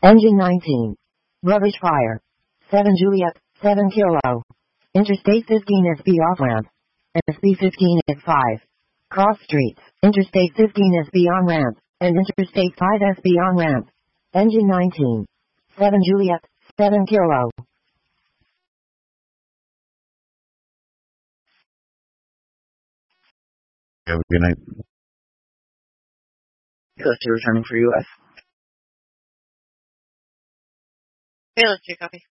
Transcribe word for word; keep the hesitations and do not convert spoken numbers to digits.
Engine nineteen. Rubbish fire. seven Juliet, seven Kilo. Interstate fifteen S B off ramp. S B fifteen at five. Cross streets. Interstate fifteen S B on ramp, and Interstate five S B on ramp. Engine nineteen. seven Juliet, seven Kilo. Have a good night. Coaster returning for U S. Hey, let's check copy.